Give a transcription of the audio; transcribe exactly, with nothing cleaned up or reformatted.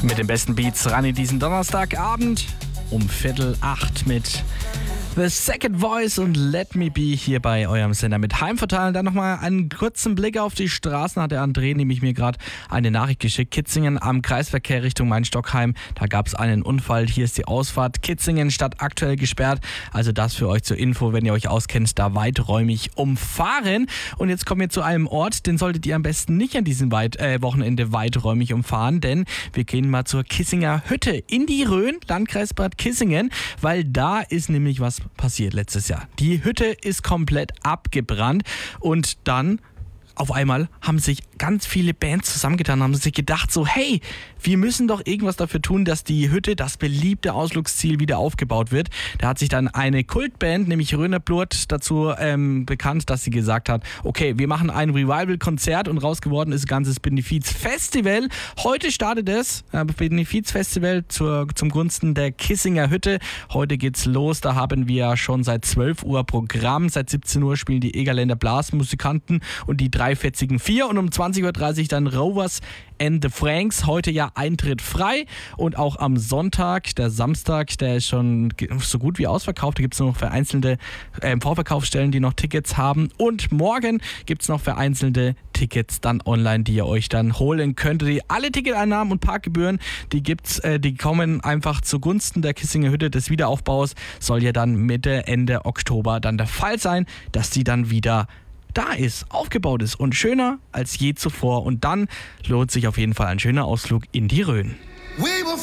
Mit den besten Beats ran in diesen Donnerstagabend um Viertel acht mit The Second Voice und Let Me Be hier bei eurem Sender mit Heimverteilen. Dann nochmal einen kurzen Blick auf die Straßen. Hat der André nämlich mir gerade eine Nachricht geschickt. Kitzingen am Kreisverkehr Richtung Main-Stockheim. Da gab es einen Unfall. Hier ist die Ausfahrt. Kitzingen Stadt aktuell gesperrt. Also das für euch zur Info, wenn ihr euch auskennt, da weiträumig umfahren. Und jetzt kommen wir zu einem Ort, den solltet ihr am besten nicht an diesem weit, äh, Wochenende weiträumig umfahren, denn wir gehen mal zur Kissinger Hütte in die Rhön, Landkreis Bad Kissingen, weil da ist nämlich was passiert letztes Jahr. Die Hütte ist komplett abgebrannt und dann auf einmal haben sich ganz viele Bands zusammengetan, haben sich gedacht so, hey, wir müssen doch irgendwas dafür tun, dass die Hütte, das beliebte Ausflugsziel, wieder aufgebaut wird. Da hat sich dann eine Kultband, nämlich Röner Blurt, dazu ähm, bekannt, dass sie gesagt hat, okay, wir machen ein Revival-Konzert und raus geworden ist ein ganzes Benefiz-Festival. Heute startet es, äh, Benefiz-Festival zur, zum Gunsten der Kissinger Hütte. Heute geht's los, da haben wir schon seit zwölf Uhr Programm. Seit siebzehn Uhr spielen die Egerländer Blasmusikanten und die drei fetzigen Vier und um zwanzig Uhr dreißig dann Rovers and the Franks. Heute ja Eintritt frei und auch am Sonntag, der Samstag, der ist schon so gut wie ausverkauft. Da gibt es nur noch vereinzelte äh, Vorverkaufsstellen, die noch Tickets haben. Und morgen gibt es noch vereinzelte Tickets dann online, die ihr euch dann holen könnt. Die, alle Ticketeinnahmen und Parkgebühren, die gibt's, äh, die kommen einfach zugunsten der Kissinger Hütte des Wiederaufbaus. Soll ja dann Mitte, Ende Oktober dann der Fall sein, dass die dann wieder da ist, aufgebaut ist und schöner als je zuvor. Und dann lohnt sich auf jeden Fall ein schöner Ausflug in die Rhön. We will